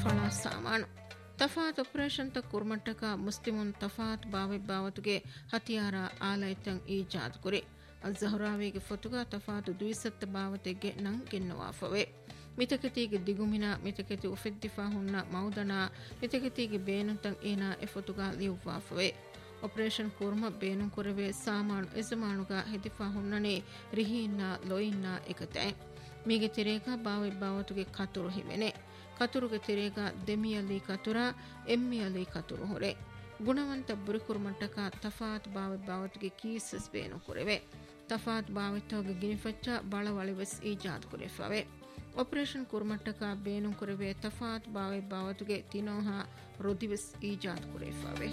ಫಳ ಸಾಮಾನು ತಫಾತ್ ಆಪರೇಷನ್ ತ ಕುರ್ಮಟ್ಟಕ ಮುಸ್ಲಿಮುನ್ ತಫಾತ್ ಬಾವೆಬ್ಬಾವತುಗೆ ಹತಿಯಾರ ಆಲೈತಂ ಈಜಾದ್ ಕುರಿ ಅಜ್ಜಹರಾವಿಗೆ ಫೊತುಗ ತಫಾತು ದುಯಿಸತ್ತ ಬಾವತೆಗೆ ನಂ ಗೆನ್ನವಾಫವೆ ಮಿತಕತಿಗೆ ದಿಗುಮಿನ ಮಿತಕತಿ ಉಫೆದ್ದಿಫಾ ಹುನ್ನ ಮೌದನ ಮಿತಕತಿಗೆ ಬೇನುತಂ ಏನಾ ಎಫೊತುಗ ಲಿವ್ವಾಫವೆ ಆಪರೇಷನ್ ಕುರ್ಮ ಬೇನು ಕುರವೆ ಸಾಮಾನು ಎಜಮಾನುಗ ಹೆದಿಫಾ ಹುನ್ನನೆ ರಿಹಿನ್ನ ಲೊಯಿನ್ನ එකතೈ ಮೀಗೆ ತಿರೇಗ ಬಾವೆಬ್ಬಾವತುಗೆ ಕತುರು ಹಿಮೆನೆ ಕತುರುಗೆ ತಿರೇಗ ದೆಮಿಯಲಿ ಕತುರ ಎಮ್ಮಿಯಲಿ ಕತುರು ಹೊರೆ ಗುಣವಂತ ಬುರಿಕುರುಮಟ್ಟಕ ತಫಾತ್ ಬಾವೆಬ್ಬಾವತುಗೆ ಕೀಸಸ್ ಬೇನು ಕುರೆವೆ ತಫಾತ್ ಬಾವೆತ್ತವಗೆ ಗಿನಿಫಚ್ಚ ಬಳವಳಿವೆಸ್ ಈಜಾದ್ ಕುರೆಫವೆ ಆಪರೇಷನ್ ಕುರುಮಟ್ಟಕ ಬೇನು ಕುರೆವೆ ತಫಾತ್ ಬಾವೆಬ್ಬಾವತುಗೆ ತಿನೋಹ ರೊದಿವೆಸ್ ಈಜಾದ್ ಕುರೆಫವೆ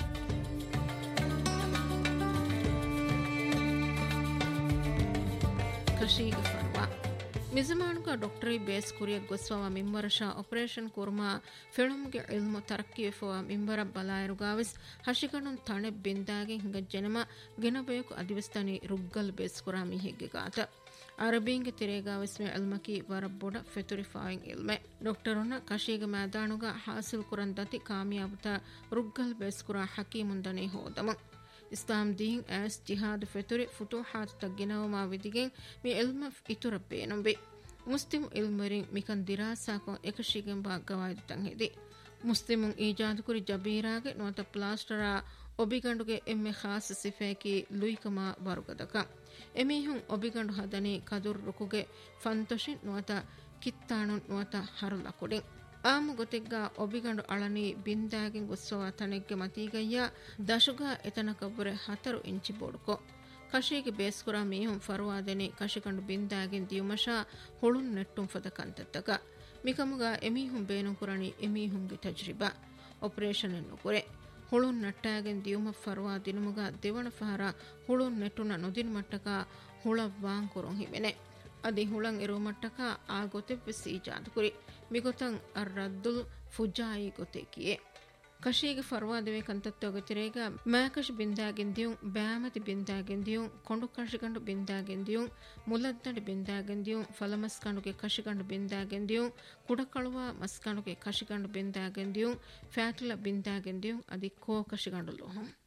ಕಶೀಗೆ ಫರ್ವಾ ಮಿಜಮಾನುಗ ಡಾಕ್ಟರಿ ಬೇಸ್ ಕುರಿಯ ಗೊಸ್ಸವ ಮಿಂಬರಶ ಆಪರೇಷನ್ ಕುರ್ಮಾ ಫಿಳುಮ್ಗೆ ಇಲ್ಮು ತರಕ್ಕಿಯಫವ ಮಿಂಬರ ಬಲಾಯರುಗಾವಿಸ್ ಹಶಿಗಣುನ್ ತಣೆ ಬಿಂದಾಗೆ ಹಿಂಗ ಜನಮ ಗೆನಬಯಕು ಅದಿವಸ್ತನಿ ರುಗ್ಗಲ್ ಬೇಸ್ ಕುರಾ ಮಿಹಿಗ್ಗೆ ಗಾತ ಅರಬಿಂಗೆ ತಿರೇಗಾವಿಸ್ಮೆ ಇಲ್ಮಕಿ ವರಬ್ಬೊಡ ಫೆತುರಿಫಾಯಿಂಗ್ ಇಲ್ಮೆ ಡಾಕ್ಟರುನ ಕಶೀಗ ಮೈದಾನುಗ ಹಾಸಿಲ್ ಕುರನ್ ದತಿ ಕಾಮಿಯಾಬುತ ರುಗ್ಗಲ್ ಬೇಸ್ ಕುರಾ ಹಕೀಮುಂದನೆ ಹೋದಮ ಇಸ್ಲಾಂ ದೀನ್ ಆಸ್ ಜಿಹಾದ್ ಫೆತುರಿ ಫುತೂಹಾತ್ ತಗ್ಗಿನವಮಾ ವಿದಿಗೆನ್ ಮಿ ಇಲ್ಮ ಇತುರಬ್ಬೇನುಂಬೆ ಮುಸ್ಲಿಂ ಇಲ್ಮರಿನ್ ಮಿಕನ್ ದಿರಾಸಾಕೊನ್ ಎಕಶಿಗೆನ್ ಬಾ ಗವಾಯ್ದುತಂ ಹೆದಿ ಮುಸ್ಲಿಮುನ್ ಈಜಾದ್ ಕುರಿ ಜಬೀರಾಗೆ ನೋತ ಪ್ಲಾಸ್ಟರಾ ಒಬಿಗಂಡುಗೆ ಎಮ್ಮೆ ಖಾಸ್ ಸಿಫೇಕಿ ಲುಯಿಕಮ ವರುಗದಕ ಎಮಿಹುನ್ ಒಬಿಗಂಡು ಹದನಿ ಕದುರ್ ರುಕುಗೆ ಫಂತೊಶಿನ್ ನೋತ ಕಿತ್ತಾಣುನ್ ನೋತ ಹರುಲಕುಡಿನ್ ಆಮು ಗೊತೆಗ್ಗ ಒಬಿಗಂಡು ಅಳನಿ ಬಿಂದಾಗಿನ್ ಗುಸ್ಸವ ತನೆಗ್ಗೆ ಮತೀಗಯ್ಯ ದಶುಗ ಎತನಕಬ್ಬುರೆ 4 ಇಂಚಿ ಬೋಡುಕೊ ಕಶಿಗೆ ಬೇಸ್ಕುರ ಮೀಹುಂ ಫರ್ವಾದೆನಿ ಕಶಿಕಂಡು ಬಿಂದಾಗಿನ್ ದಿಯುಮಶಾ ಹುಳುನ್ ನೆಟ್ಟುಂ ಫದಕಂತತ್ತಕ ಮಿಕಮುಗ ಎಮೀಹುಂ ಬೇನು ಕುರಣಿ ಎಮೀಹುಂಗೆ ತಜ್ರಿಬಾ ಆಪರೇಷನ್ ಎನ್ನು ಕುರೆ ಹುಳುನ್ ನಟ್ಟಾಗಿನ್ ದಿಯುಮ ಫರ್ವಾ ದಿನುಮುಗ ದೇವಣ ಫಹರ ಹುಳುನ್ ನೆಟ್ಟುನ ನುದಿನ್ ಮಟ್ಟಕ ಹುಳವ್ವಾಂ ಕುರುಂ ಹಿಮೆನೆ ಅದಿ ಹುಳಂ ಇರು ಮಟ್ಟಕ ಆ ಗೊತೆವ್ವೆಸ್ ಈಜಾದ್ ಕುರಿ ಮಿಗೊತಂ ಅರ್ರದ್ದುಲ್ ಫುಜಾಯಿ ಗೊತೆಕಿಯೆ ಕಶೀಗೆ ಫರ್ವಾದವೆ ಕಂತತ್ತೋಗ ತಿರೇಗ ಮ್ಯಾಕಶ್ ಬಿಂದಾಗಿನ್ ದಿಯುಂ ಬ್ಯಾಮತಿ ಬಿಂದಾಗಿನ್ ದಿಯುಂ ಕೊಂಡು ಕಶಿಗಂಡು ಬಿಂದಾಗಿನ್ ದಿಯುಂ ಮುಲದ್ದಡಿ ಬಿಂದಾಗಿನ್ ದಿಯುಂ ಫಲಮಸ್ಕಂಡುಗೆ ಕಶಿಗಂಡು ಬಿಂದಾಗಿನ್ ದಿಯುಂ ಕುಡಕಳುವ ಮಸ್ಕಂಡುಗೆ ಕಶಿಗಂಡು ಬಿಂದಾಗಿನ್ ದಿಯುಂ ಫ್ಯಾಟುಲ ಬಿಂದಾಗಿನ್ ದಿಯುಂ ಅದಿ ಕೋ ಕಶಿಗಂಡು ಲೋಹಂ